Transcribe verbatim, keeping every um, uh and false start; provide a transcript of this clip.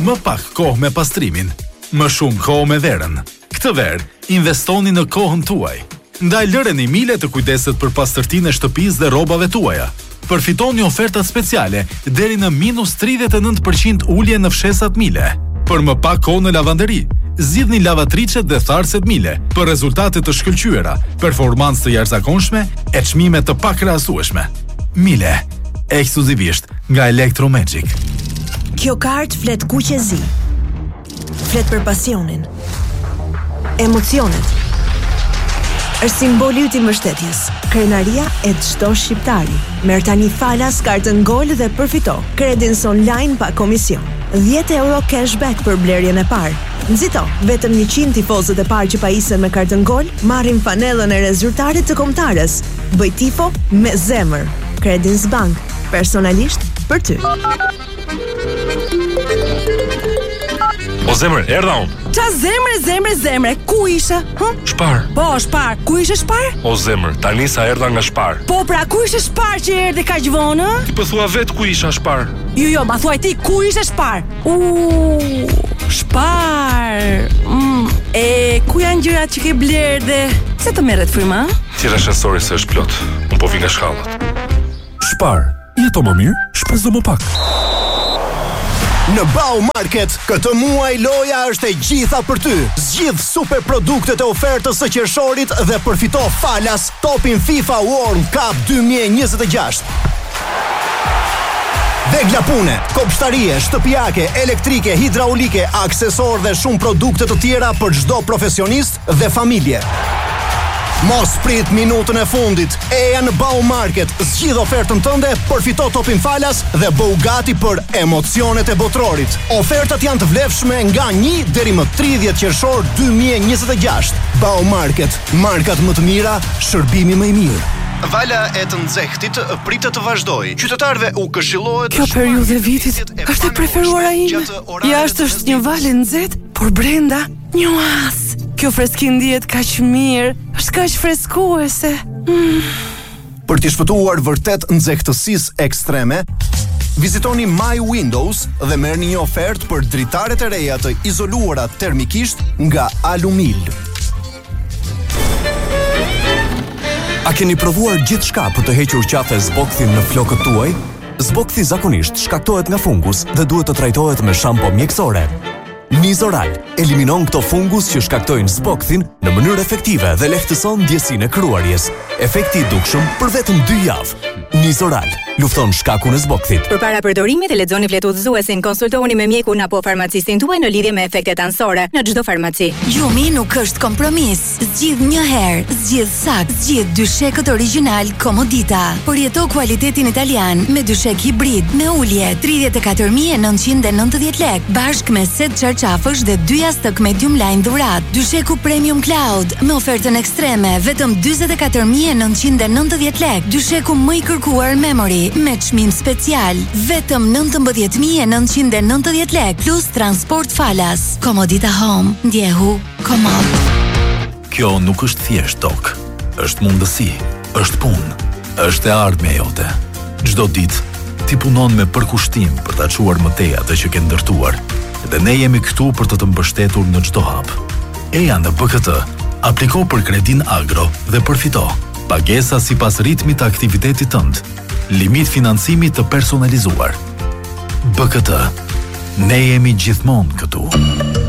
Më pak kohë me pastrimin, më shumë kohë me verën. Këtë verë, investoni në kohën tuaj. Ndaj lëreni Mile të kujdeset për pastërtinë e shtëpisë dhe rrobave tuaja. Përfitoni oferta speciale deri në minus tridhjetë e nëntë përqind ulje në fshesat Mile. Për më pak kohë në lavanderi, zgjidhni lavatricet dhe tharëset Mile për rezultate të shkëlqyera, performancë të jashtëzakonshme e çmime të pakrahasueshme. Mile, ekskluzivisht nga Electromagic. Kjo kartë flet kuqezi. Flet për pasionin, emocionet. Është simboli i mbështetjes, krenaria e çdo shqiptari. Merr tani falas kartën Gol dhe përfito kredins online pa komision. dhjetë euro cashback për blerjen e parë. Nxito, vetëm njëqind tifozët e parë që pajisen me kartën Gol marrin panellën e rezultatit të kombëtarës. Bëj tifo me zemër. Credins Bank, personalisht për ty. O zemër, erdha unë. Qa zemre, zemre, zemre, ku ishe? Hë? Shpar. Po, shpar, ku ishe shpar? O zemër, tani sa erdha nga Shpar. Po, pra, ku ishe shpar që erdhe ka gjvonë? Ti po thua vetë ku isha Shpar. Jo, jo, ma thuaj ti, ku ishe shpar? Uuu, shpar. Mm. E, ku janë gjërat që ke blerë dhe... Se të merret fryma? Tira shasori se është plot. Unë po vi nga shkallët. Shpar, jeto më mirë, shpezo më pak. Në Bau Market, këtë muaj loja është e gjitha për ty. Zgjidh super produktet e ofertës së qershorit dhe përfito falas topin FIFA World Cup dy mijë e njëzet e gjashtë. Vegla pune, kopshtarie, shtëpiake, elektrike, hidraulike, aksesor dhe shumë produkte të tjera për çdo profesionist dhe familje. Mos prit minutën e fundit. Eja në Bau Market, zgjidh ofertën tënde, përfito topin falas dhe bëu gati për emocionet e botrorit. Ofertat janë të vlefshme nga një deri më tridhjetë qershor dy mijë e njëzet e gjashtë. Bau Market, markat më të mira, shërbimi më i mirë. Vala e të nxehtit pritet të vazhdoj. Qytetarëve u këshillohet Kjo periudhë e vitit është e preferuara ime. Jashtë është një val e nxehtë, por brenda një oaz. Kjo freski ndihet kaq mirë, është kaq freskuese. Mm. Për t'i shpëtuar vërtet nxehtësisë ekstreme, vizitoni My Windows dhe merrni një ofertë për dritaret e reja të izoluara termikisht nga Alumil. A keni provuar gjithçka për të hequr qafe zbokthim në flokët tuaj? Zbokthi zakonisht shkaktohet nga fungus dhe duhet të trajtohet me shampo mjekësore. Nizoral eliminon këto fungus që shkaktojnë zbokthin në mënyrë efektive dhe lehtëson ndjesinë e kruarjes. Efekti i dukshëm për vetëm dy javë. Nizoral lufton shkakun e zbokthit. Përpara përdorimit e lexoni flet udhëzuesin, konsultohuni me mjekun apo farmacistin tuaj në lidhje me efektet anësore në çdo farmaci. Gjumi nuk është kompromis. Zgjidh një herë, zgjidh sakt, zgjidh dyshekët origjinal Comodita. Përjeto kualitetin italian me dyshek hibrid me ulje tridhjetë e katër mijë e nëntëqind e nëntëdhjetë lekë, bashkë me set çarçafësh dhe dy jastëk medium line dhurat. Dysheku Premium Cloud me ofertën ekstreme vetëm dyzet e katër mijë e nëntëqind e nëntëdhjetë lekë. Dysheku më i kërkuar Memory me çmim special vetëm nëntëmbëdhjetë mijë e nëntëqind e nëntëdhjetë lekë plus transport falas. Comodita Home, ndjehu komod. Kjo nuk është thjesht tokë, është mundësi, është punë, është e ardhmja jote. Çdo ditë ti punon me përkushtim për ta çuar më tej atë që ke ndërtuar, dhe ne jemi këtu për të të mbështetur në çdo hap. Eja në B K T apliko për kredin agro dhe përfito. Pagesa sipas ritmit të aktivitetit tënd. Limit financimi të personalizuar. B K T. Ne jemi gjithmonë këtu.